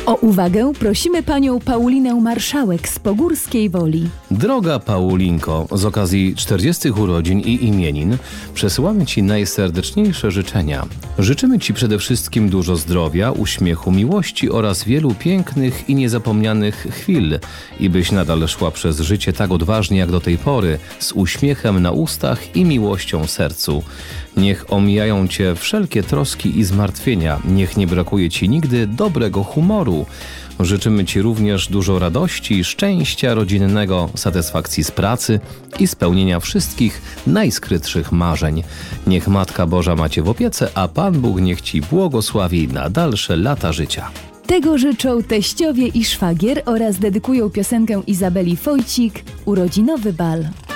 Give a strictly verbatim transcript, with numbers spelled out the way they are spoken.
O uwagę prosimy panią Paulinę Marszałek z Pogórskiej Woli. Droga Paulinko, z okazji czterdziestych urodzin i imienin przesyłamy Ci najserdeczniejsze życzenia. Życzymy Ci przede wszystkim dużo zdrowia, uśmiechu, miłości oraz wielu pięknych i niezapomnianych chwil i byś nadal szła przez życie tak odważnie jak do tej pory, z uśmiechem na ustach i miłością w sercu. Niech omijają Cię wszelkie troski i zmartwienia, niech nie brakuje Ci nigdy dobrego humoru. Życzymy Ci również dużo radości, szczęścia rodzinnego, satysfakcji z pracy i spełnienia wszystkich najskrytszych marzeń. Niech Matka Boża ma Cię w opiece, a Pan Bóg niech Ci błogosławi na dalsze lata życia. Tego życzą teściowie i szwagier oraz dedykują piosenkę Izabeli Wojcik, Urodzinowy bal.